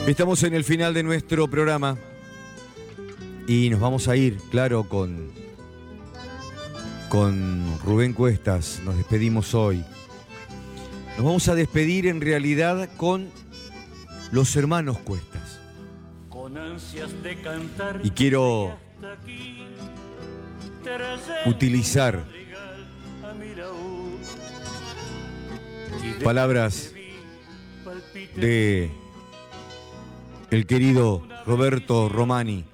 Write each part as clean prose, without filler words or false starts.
Estamos en el final de nuestro programa y nos vamos a ir, claro, con Rubén Cuestas. Nos despedimos hoy. Nos vamos a despedir en realidad con los hermanos Cuestas. Y quiero utilizar palabras de el querido Roberto Romani,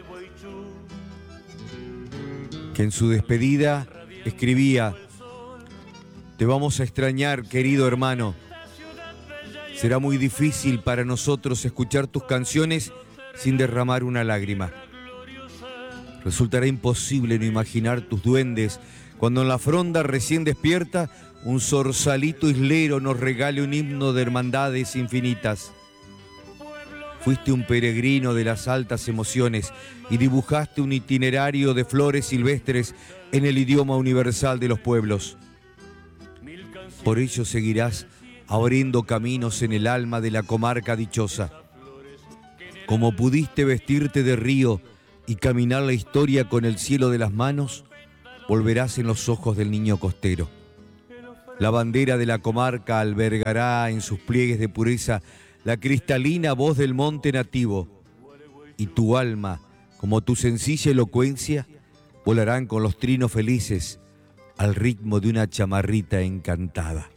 que en su despedida escribía: te vamos a extrañar, querido hermano. Será muy difícil para nosotros escuchar tus canciones sin derramar una lágrima. Resultará imposible no imaginar tus duendes cuando en la fronda recién despierta un zorsalito islero nos regale un himno de hermandades infinitas. Fuiste un peregrino de las altas emociones y dibujaste un itinerario de flores silvestres en el idioma universal de los pueblos. Por ello seguirás abriendo caminos en el alma de la comarca dichosa. Como pudiste vestirte de río y caminar la historia con el cielo de las manos, volverás en los ojos del niño costero. La bandera de la comarca albergará en sus pliegues de pureza la cristalina voz del monte nativo, y tu alma, como tu sencilla elocuencia, volarán con los trinos felices al ritmo de una chamarrita encantada.